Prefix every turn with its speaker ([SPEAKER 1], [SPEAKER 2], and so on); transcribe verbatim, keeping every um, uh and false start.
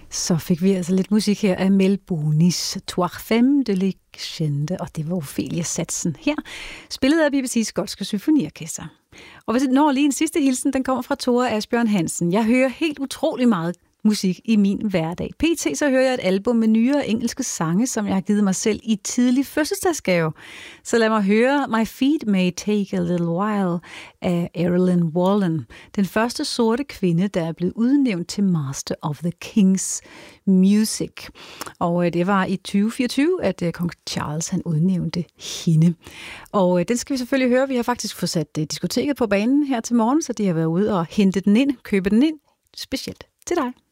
[SPEAKER 1] Så fik vi altså lidt musik her af Mel Bonis Trois Femmes de Legende, og det var Ophelia Satsen her, spillet af B B C's Skotske Symfoniorkester. Og hvis det når lige en sidste hilsen, den kommer fra Tore Asbjørn Hansen. Jeg hører helt utrolig meget musik i min hverdag. P T så hører jeg et album med nyere engelske sange, som jeg har givet mig selv i tidlig fødselsdagsgave. Så lad mig høre My Feet May Take a Little While af Erilyn Wallen. Den første sorte kvinde, der er blevet udnævnt til Master of the King's Music. Og det var i tyve fireogtyve, at kong Charles han udnævnte hende. Og den skal vi selvfølgelig høre. Vi har faktisk fået sat diskoteket på banen her til morgen, så de har været ude og hente den ind, købe den ind, specielt til dig.